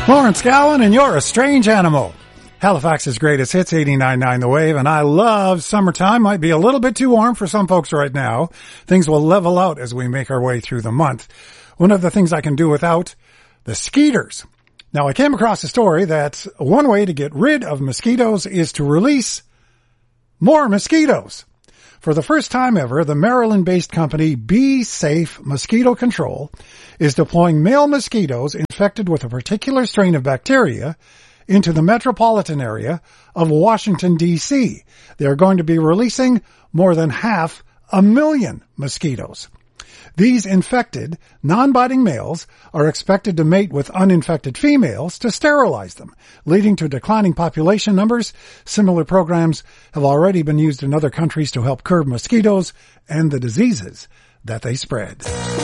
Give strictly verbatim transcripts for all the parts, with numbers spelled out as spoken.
Lawrence Gowan, and You're a Strange Animal. Halifax's greatest hits, eighty-nine point nine The Wave, and I love summertime. Might be a little bit too warm for some folks right now. Things will level out as we make our way through the month. One of the things I can do without, the skeeters. Now, I came across a story that one way to get rid of mosquitoes is to release more mosquitoes. For the first time ever, the Maryland-based company Be Safe Mosquito Control is deploying male mosquitoes infected with a particular strain of bacteria into the metropolitan area of Washington, D C They are going to be releasing more than half a million mosquitoes. These infected, non-biting males are expected to mate with uninfected females to sterilize them, leading to declining population numbers. Similar programs have already been used in other countries to help curb mosquitoes and the diseases that they spread.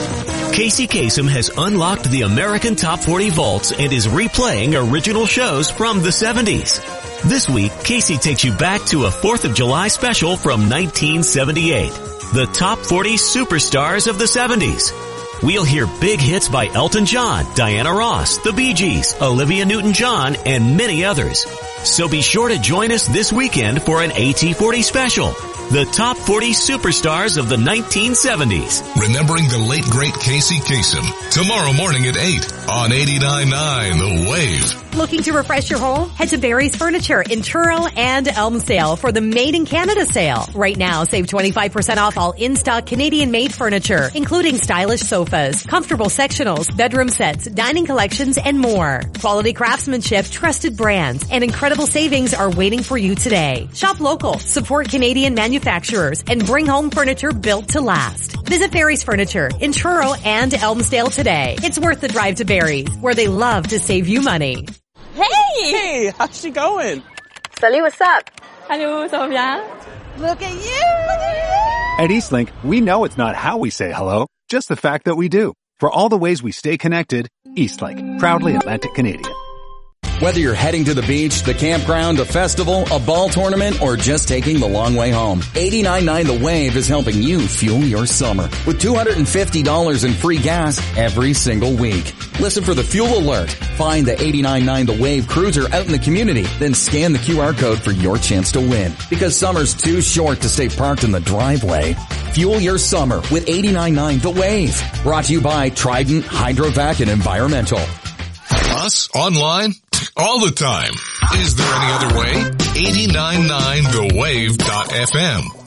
Casey Kasem has unlocked the American Top forty Vaults and is replaying original shows from the seventies. This week, Casey takes you back to a fourth of July special from nineteen seventy-eight. The Top forty Superstars of the seventies. We'll hear big hits by Elton John, Diana Ross, the Bee Gees, Olivia Newton-John, and many others. So be sure to join us this weekend for an A T forty special. The Top forty Superstars of the nineteen seventies. Remembering the late, great Casey Kasem. Tomorrow morning at eight on eighty-nine point nine The Wave. Looking to refresh your home? Head to Barry's Furniture in Truro and Elmsdale for the Made in Canada sale. Right now, save twenty-five percent off all in-stock Canadian-made furniture, including stylish sofas, comfortable sectionals, bedroom sets, dining collections, and more. Quality craftsmanship, trusted brands, and incredible savings are waiting for you today. Shop local, support Canadian manufacturers, and bring home furniture built to last. Visit Barry's Furniture in Truro and Elmsdale today. It's worth the drive to Barry's, where they love to save you money. Hey! Hey, how's she going? Salut, what's up? Hello, ça va bien? Look at you! At Eastlink, we know it's not how we say hello, just the fact that we do. For all the ways we stay connected, Eastlink, proudly Atlantic Canadian. Whether you're heading to the beach, the campground, a festival, a ball tournament, or just taking the long way home, eighty-nine point nine The Wave is helping you fuel your summer with two hundred fifty dollars in free gas every single week. Listen for the fuel alert. Find the eighty-nine point nine The Wave cruiser out in the community, then scan the Q R code for your chance to win. Because summer's too short to stay parked in the driveway. Fuel your summer with eighty-nine point nine The Wave. Brought to you by Trident, Hydrovac, and Environmental. Us online all the time. Is there any other way? eighty-nine point nine the wave dot f m